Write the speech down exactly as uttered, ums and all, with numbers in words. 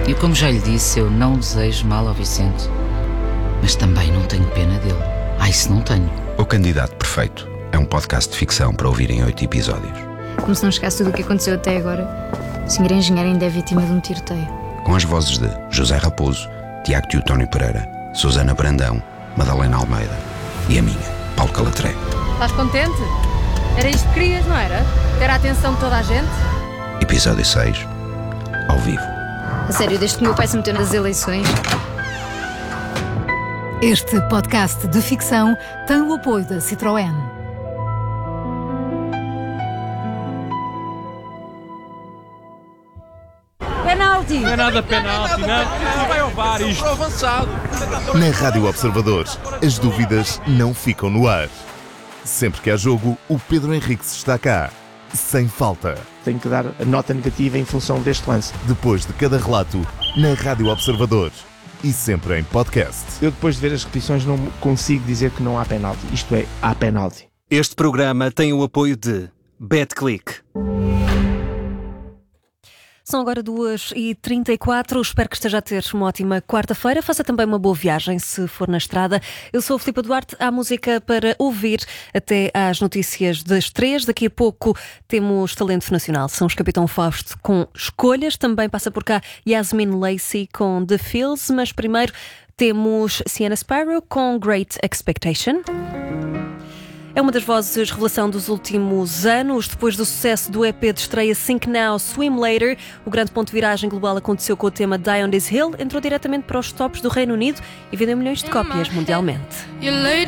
E como já lhe disse, eu não desejo mal ao Vicente. Mas também não tenho pena dele. Ai, se não tenho. O Candidato Perfeito é um podcast de ficção para ouvir em oito episódios. Como se não chegasse tudo o que aconteceu até agora, o senhor engenheiro ainda é vítima de um tiroteio. Com as vozes de José Raposo, Tiago Teotónio Pereira, Susana Brandão, Madalena Almeida e a minha, Paulo Calatré. Estás contente? Era isto que querias, não era? Ter a atenção de toda a gente? Episódio seis, ao vivo. A sério, desde que o meu pai se meteu nas eleições... Este podcast de ficção tem o apoio da Citroën. Penalti! Não é nada penalti, não. Não vai ao V A R isto. Avançado. Na Rádio Observador, as dúvidas não ficam no ar. Sempre que há jogo, o Pedro Henriques está cá. Sem falta. Tenho que dar a nota negativa em função deste lance. Depois de cada relato, na Rádio Observador. E sempre em podcast. Eu, depois de ver as repetições, não consigo dizer que não há penalti. Isto é, há penalti. Este programa tem o apoio de BetClick. São agora duas e trinta e quatro. Espero que esteja a ter uma ótima quarta-feira. Faça também uma boa viagem se for na estrada. Eu sou a Filipa Duarte. Há música para ouvir até às notícias das três. Daqui a pouco temos Talento Nacional. São os Capitão Fausto com Escolhas. Também passa por cá Yasmin Lacey com The Feels. Mas primeiro temos Sienna Sparrow com Great Expectation. É uma das vozes revelação dos últimos anos. Depois do sucesso do E P de estreia Think Now, Swim Later, o grande ponto de viragem global aconteceu com o tema Die on This Hill, entrou diretamente para os tops do Reino Unido e vendeu milhões de cópias mundialmente.